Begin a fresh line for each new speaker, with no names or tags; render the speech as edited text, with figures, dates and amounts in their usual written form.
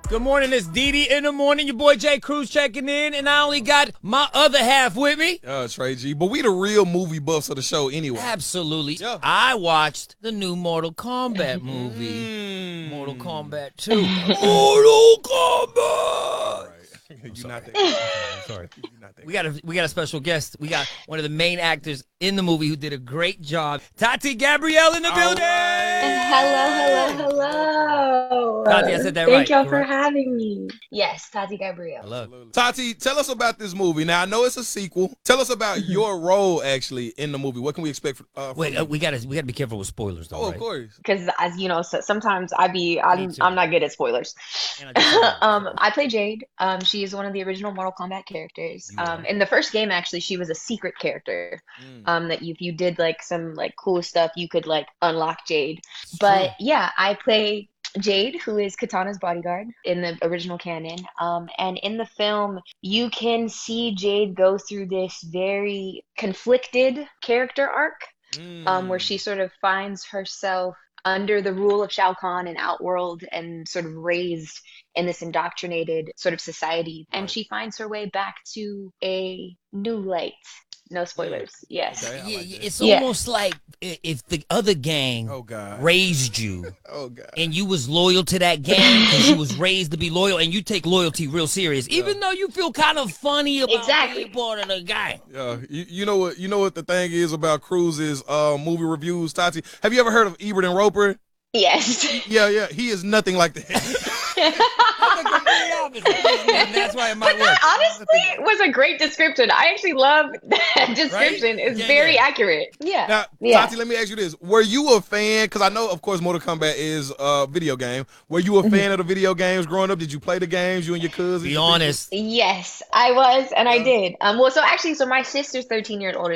Good morning, it's Didi in the morning. Your boy Jay Cruz checking in, and I only got my other half with me.
Trey G. But we the real movie buffs of the show anyway.
Absolutely.
Yeah.
I watched the new Mortal Kombat movie. Mortal Kombat 2. Mortal Kombat!
You're not that.
Sorry. We got a special guest. We got one of the main actors in the movie who did a great job. Tati Gabrielle in the building.
Hello.
Tati, I said that right.
Thank y'all for
correct?
having me. Yes, Tati Gabrielle.
Hello.
Tati, tell us about this movie. Now, I know it's a sequel. Tell us about your role, actually, in the movie. What can we expect from
Wait,
you?
we gotta be careful with spoilers, though.
Oh,
right?
of course.
Because as you know, sometimes I'm
too.
not good at spoilers.
And I
I play Jade. She is one of the original Mortal Kombat characters.
You are.
In the first game, actually, she was a secret character. That if you did like some like cool stuff, you could like unlock Jade. But yeah, I play Jade, who is Katana's bodyguard in the original canon. And in the film, you can see Jade go through this very conflicted character arc, where she sort of finds herself under the rule of Shao Kahn in Outworld and sort of raised in this indoctrinated sort of society. And she finds her way back to a new light. No spoilers. Yes.
Okay, I like that.
It's
Yeah.
almost like if the other gang
Oh, God.
raised you
Oh, God.
and you was loyal to that gang because you was raised to be loyal, and you take loyalty real serious, even though you feel kind of funny about
Exactly.
being part of the gang.
Yeah, you know what the thing is about Cruz's movie reviews, Tati? Have you ever heard of Ebert and Roper?
Yes.
Yeah, he is nothing like that.
And that's why it might
But
work.
that honestly was a great description. I actually love that description. It's
Yeah,
very
yeah.
accurate. Yeah.
Now,
Yeah.
Tati, let me ask you this. Were you a fan, because I know, of course, Mortal Kombat is a video game. Were you a fan of the video games growing up? Did you play the games, you and your cousins?
Be honest.
Yes, I was, and I did. So my sister's 13 years older